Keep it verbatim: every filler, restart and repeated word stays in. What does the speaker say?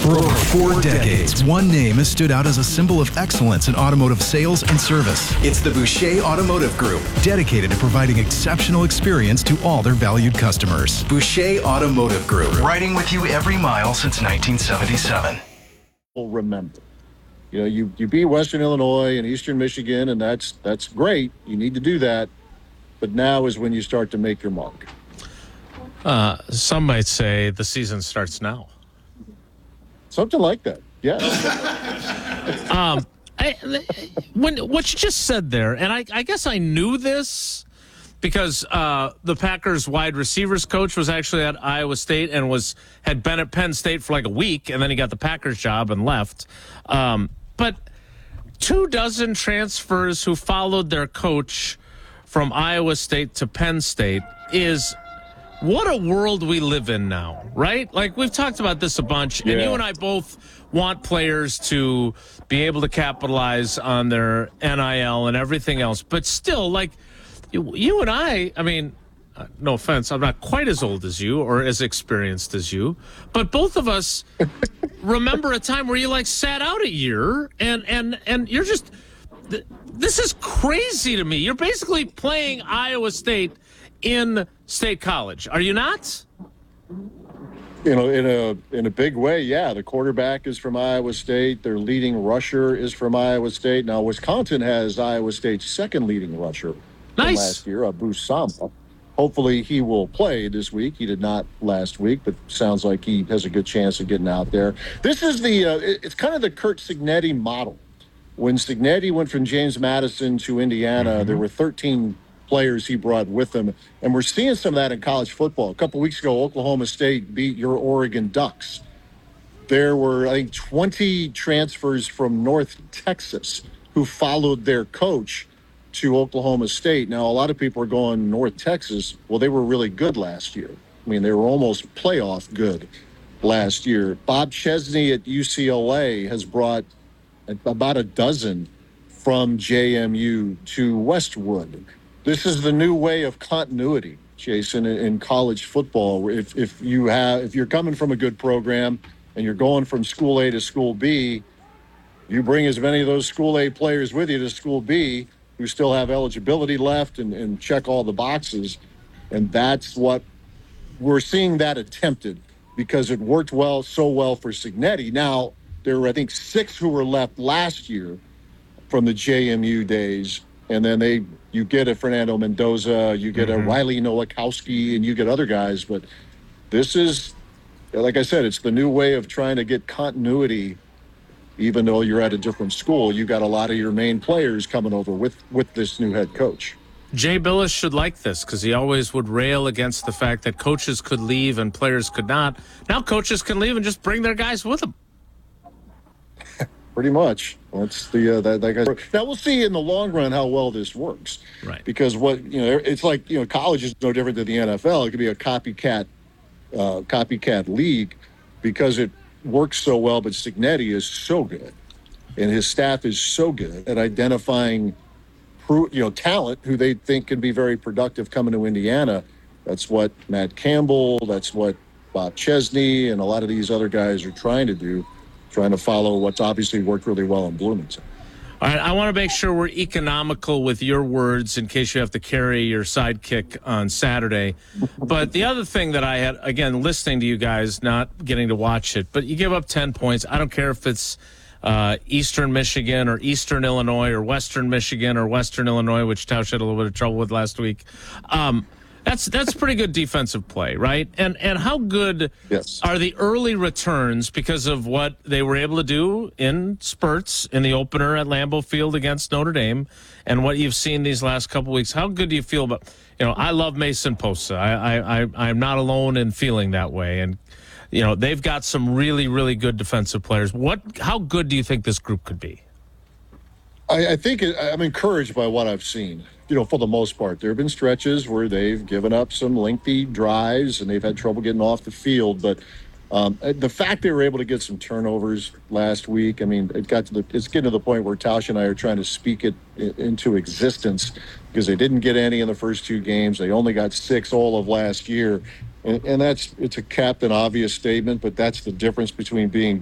For over four decades, one name has stood out as a symbol of excellence in automotive sales and service. It's the Boucher Automotive Group, dedicated to providing exceptional experience to all their valued customers. Boucher Automotive Group, riding with you every mile since nineteen seventy-seven. Remember, you know, you, you beat Western Illinois and Eastern Michigan, and that's that's great. You need to do that. But now is when you start to make your mark. Uh, some might say the season starts now. Something like that, yeah. um, I, when what you just said there, and I, I guess I knew this because uh, the Packers wide receivers coach was actually at Iowa State and was had been at Penn State for like a week, and then he got the Packers job and left. Um, but two dozen transfers who followed their coach from Iowa State to Penn State is what a world we live in now, right? Like, we've talked about this a bunch, and yeah. you and I both want players to be able to capitalize on their N I L and everything else. But still, like, you, you and I, I mean, uh, no offense, I'm not quite as old as you or as experienced as you, but both of us remember a time where you, like, sat out a year, and, and, and you're just, th- this is crazy to me. You're basically playing Iowa State in State College, are you not? You know, in a in a big way, yeah. The quarterback is from Iowa State. Their leading rusher is from Iowa State. Now, Wisconsin has Iowa State's second leading rusher from Nice. last year, Abu Sama. Hopefully, he will play this week. He did not last week, but sounds like he has a good chance of getting out there. This is the uh, it's kind of the Curt Cignetti model. When Cignetti went from James Madison to Indiana, mm-hmm. there were thirteen players he brought with him, and we're seeing some of that in college football. A couple weeks ago, Oklahoma State beat your Oregon Ducks. There were, I think, twenty transfers from North Texas who followed their coach to Oklahoma State. Now, a lot of people are going North Texas. Well, they were really good last year. I mean, they were almost playoff good last year. Bob Chesney at U C L A has brought about a dozen from J M U to Westwood. This is the new way of continuity, Jason, in college football. If if you have if you're coming from a good program and you're going from school A to school B, you bring as many of those school A players with you to school B who still have eligibility left and, and check all the boxes. And that's what we're seeing that attempted because it worked well, so well for Cignetti. Now, there were, I think, six who were left last year from the J M U days. And then they, you get a Fernando Mendoza, you get mm-hmm. a Riley Nowakowski, and you get other guys. But this is, like I said, it's the new way of trying to get continuity. Even though you're at a different school, you got a lot of your main players coming over with, with this new head coach. Jay Billis should like this because he always would rail against the fact that coaches could leave and players could not. Now coaches can leave and just bring their guys with them. Pretty much. That's the uh, that, that guy's. Now we'll see in the long run how well this works. Right. Because what you know, it's like you know, college is no different than the N F L. It could be a copycat, uh, copycat league, because it works so well. But Cignetti is so good, and his staff is so good at identifying, you know, talent who they think can be very productive coming to Indiana. That's what Matt Campbell. That's what Bob Chesney and a lot of these other guys are trying to do. Trying to follow what's obviously worked really well in Bloomington. All right, I want to make sure we're economical with your words in case you have to carry your sidekick on Saturday. But the other thing that I had, again, listening to you guys, not getting to watch it, but you give up ten points. I don't care if it's uh, Eastern Michigan or Eastern Illinois or Western Michigan or Western Illinois, which Tausch had a little bit of trouble with last week. Um, That's that's pretty good defensive play, right? And and how good yes. are the early returns because of what they were able to do in spurts in the opener at Lambeau Field against Notre Dame and what you've seen these last couple weeks? How good do you feel about, you know, I love Mason Posa. I, I, I, I'm not alone in feeling that way. And, you know, they've got some really, really good defensive players. What? How good do you think this group could be? I, I think it, I'm encouraged by what I've seen. You know, for the most part, there have been stretches where they've given up some lengthy drives and they've had trouble getting off the field. But um, the fact they were able to get some turnovers last week, I mean, it got to the, it's getting to the point where Tausch and I are trying to speak it into existence because they didn't get any in the first two games. They only got six all of last year. And, and that's, it's a captain obvious statement, but that's the difference between being